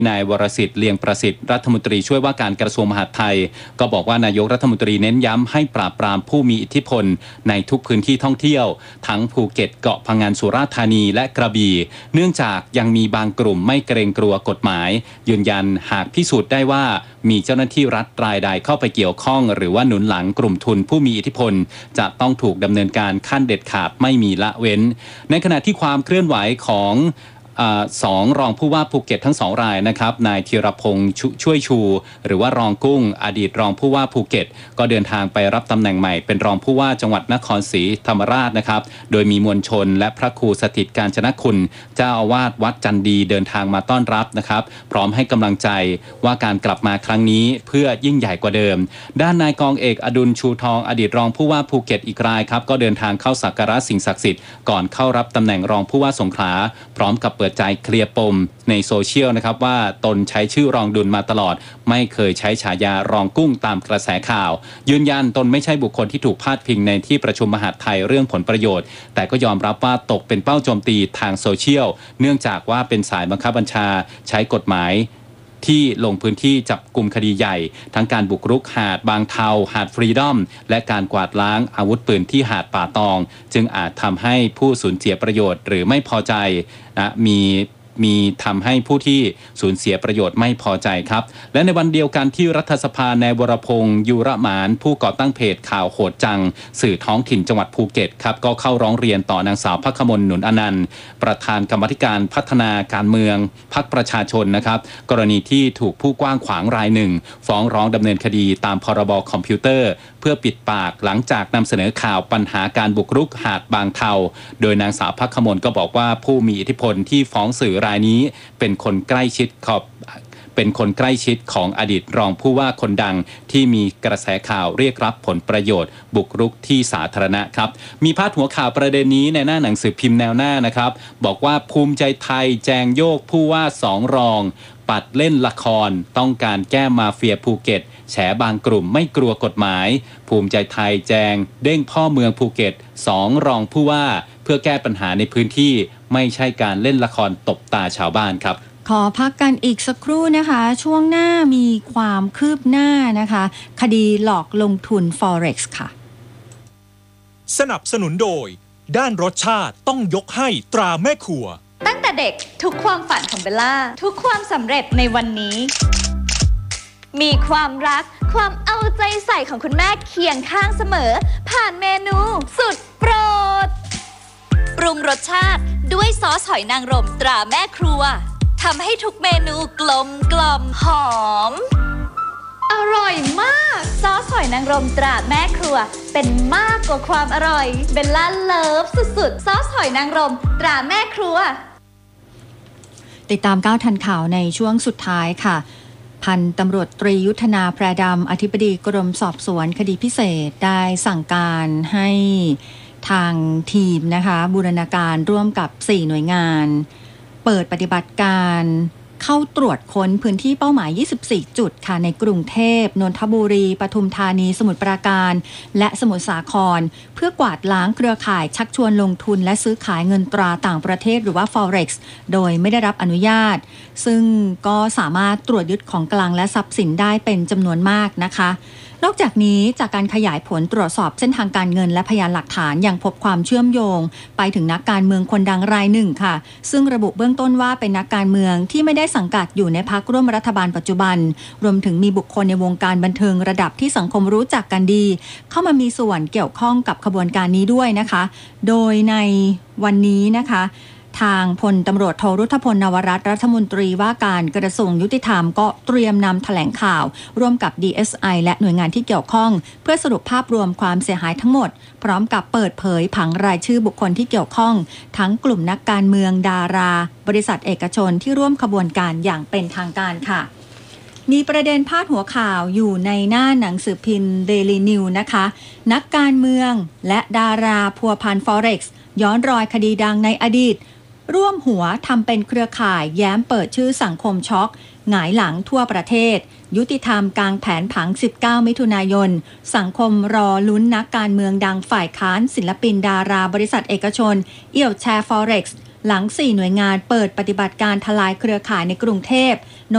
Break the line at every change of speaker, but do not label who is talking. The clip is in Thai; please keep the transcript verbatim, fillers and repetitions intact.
นายวรสิทธิ์เลียงประสิทธิ์รัฐมนตรีช่วยว่าการกระทรวงมหาดไทยก็บอกว่านายกรัฐมนตรีเน้นย้ำให้ปราบปรามผู้มีอิทธิพลในทุกพื้นที่ท่องเที่ยวทั้งภูเก็ตเกาะพะงันสุราษฎร์ธานีและกระบี่เนื่องจากยังมีบางกลุ่มไม่เกรงกลัวกฎหมายยืนยันหากพิสูจน์ได้ว่ามีเจ้าหน้าที่รัฐรายใดเข้าไปเกี่ยวข้องหรือว่าหนุนหลังกลุ่มทุนผู้มีอิทธิพลจะต้องถูกดำเนินการขั้นเด็ดขาดไม่มีละเว้นในขณะที่ความเคลื่อนไหวของสองรองผู้ว่าภูเก็ตทั้งสองรายนะครับนายธีรพงษ์ช่วยชูหรือว่ารองกุ้งอดีตรองผู้ว่าภูเก็ตก็เดินทางไปรับตำแหน่งใหม่เป็นรองผู้ว่าจังหวัดนครศรีธรรมราชนะครับโดยมีมวลชนและพระครูสถิตกาญจนคุณเจ้าอาวาสวัดจันดีเดินทางมาต้อนรับนะครับพร้อมให้กำลังใจว่าการกลับมาครั้งนี้เพื่อยิ่งใหญ่กว่าเดิมด้านนายกองเอกอดุลชูทองอดีตรองผู้ว่าภูเก็ตอีกรายครับก็เดินทางเข้าสักการะสิ่งศักดิ์สิทธิ์ก่อนเข้ารับตำแหน่งรองผู้ว่าสงขลาพร้อมกับเปิดใจเคลียร์ปมในโซเชียลนะครับว่าตนใช้ชื่อรองดุลมาตลอดไม่เคยใช้ฉายารองกุ้งตามกระแสข่าวยืนยันตนไม่ใช่บุคคลที่ถูกพาดพิงในที่ประชุมมหาดไทยเรื่องผลประโยชน์แต่ก็ยอมรับว่าตกเป็นเป้าโจมตีทางโซเชียลเนื่องจากว่าเป็นสายบังคับบัญชาใช้กฎหมายที่ลงพื้นที่จับกลุ่มคดีใหญ่ทั้งการบุกรุกหาดบางเทาหาดฟรีดอมและการกวาดล้างอาวุธปืนที่หาดป่าตองจึงอาจทำให้ผู้สูญเสียประโยชน์หรือไม่พอใจนะมีมีทำให้ผู้ที่สูญเสียประโยชน์ไม่พอใจครับและในวันเดียวกันที่รัฐสภานายวรพงษ์ยูระหมานผู้ก่อตั้งเพจข่าวโหดจังสื่อท้องถิ่นจังหวัดภูเก็ตครับก็เข้าร้องเรียนต่อนางสาวภัคมลหนุนอนันต์ประธานกรรมธิการพัฒนาการเมืองพรรคประชาชนนะครับกรณีที่ถูกผู้กว้างขวางรายหนึ่งฟ้องร้องดำเนินคดีตามพรบคอมพิวเตอร์เพื่อปิดปากหลังจากนำเสนอข่าวปัญหาการบุกรุกหาดบางเทาโดยนางสาวภัคมลก็บอกว่าผู้มีอิทธิพลที่ฟ้องสื่อรายนี้เป็นคนใกล้ชิดขอบเป็นคนใกล้ชิดของอดีตรองผู้ว่าคนดังที่มีกระแสข่าวเรียกรับผลประโยชน์บุกรุกที่สาธารณะครับมีพาดหัวข่าวประเด็นนี้ในหน้าหนังสือพิมพ์แนวหน้านะครับบอกว่าภูมิใจไทยแจงโยกผู้ว่าสองรองปัดเล่นละครต้องการแก้มาเฟียภูเก็ตแฉบางกลุ่มไม่กลัวกฎหมายภูมิใจไทยแจงเด้งพ่อเมืองภูเก็ตสองรองผู้ว่าเพื่อแก้ปัญหาในพื้นที่ไม่ใช่การเล่นละครตบตาชาวบ้านครับ
ขอพักกันอีกสักครู่นะคะช่วงหน้ามีความคืบหน้านะคะคดีหลอกลงทุน Forex ค่ะ
สนับสนุนโดยด้านรสชาติต้องยกให้ตราแม่ครัว
ตั้งแต่เด็กทุกความฝันของเบลล่าทุกความสำเร็จในวันนี้มีความรักความเอาใจใส่ของคุณแม่เคียงข้างเสมอผ่านเมนูสุดโปรดปรุงรสชาติด้วยซอสหอยนางรมตราแม่ครัวทำให้ทุกเมนูกลมกล่อมหอมอร่อยมากซอสหอยนางรมตราแม่ครัวเป็นมากกว่าความอร่อยเบลล่าเลิฟสุดๆซอสหอยนางรมตราแม่ครัว
ติดตามก้าวทันข่าวในช่วงสุดท้ายค่ะพันตำรวจตรียุทธนาแพรดำอธิบดีกรมสอบสวนคดีพิเศษได้สั่งการให้ทางทีมนะคะบูรณาการร่วมกับสี่หน่วยงานเปิดปฏิบัติการเข้าตรวจค้นพื้นที่เป้าหมายยี่สิบสี่จุดค่ะในกรุงเทพนนทบุรีปทุมธานีสมุทรปราการและสมุทรสาครเพื่อกวาดล้างเครือข่ายชักชวนลงทุนและซื้อขายเงินตราต่างประเทศหรือว่า Forex โดยไม่ได้รับอนุญาตซึ่งก็สามารถตรวจยึดของกลางและทรัพย์สินได้เป็นจำนวนมากนะคะนอกจากนี้จากการขยายผลตรวจสอบเส้นทางการเงินและพยานหลักฐานยังพบความเชื่อมโยงไปถึงนักการเมืองคนดังรายหนึ่งค่ะซึ่งระบุเบื้องต้นว่าเป็นนักการเมืองที่ไม่ได้สังกัดอยู่ในพรรคร่วมรัฐบาลปัจจุบันรวมถึงมีบุคคลในวงการบันเทิงระดับที่สังคมรู้จักกันดีเข้ามามีส่วนเกี่ยวข้องกับขบวนการนี้ด้วยนะคะโดยในวันนี้นะคะทางพลตำรวจโทรุธพลนวรัตน์รัฐมนตรีว่าการกระทรวงยุติธรรมก็เตรียมนำแถลงข่าวร่วมกับ ดี เอส ไอ และหน่วยงานที่เกี่ยวข้องเพื่อสรุปภาพรวมความเสียหายทั้งหมดพร้อมกับเปิดเผยผังรายชื่อบุคคลที่เกี่ยวข้องทั้งกลุ่มนักการเมืองดาราบริษัทเอกชนที่ร่วมขบวนการอย่างเป็นทางการค่ะมีประเด็นพาดหัวข่าวอยู่ในหน้าหนังสือพิมพ์ Daily News นะคะนักการเมืองและดาราพัวพัน Forex ย้อนรอยคดีดังในอดีตร่วมหัวทำเป็นเครือข่ายแย้มเปิดชื่อสังคมช็อกหงายหลังทั่วประเทศยุติธรรมกลางแผนผังสิบเก้ามิถุนายนสังคมรอลุ้นนักการเมืองดังฝ่ายค้านศิลปินดาราบริษัทเอกชนเอี่ยวแชร์ Forex หลังสี่หน่วยงานเปิดปฏิบัติการทลายเครือข่ายในกรุงเทพ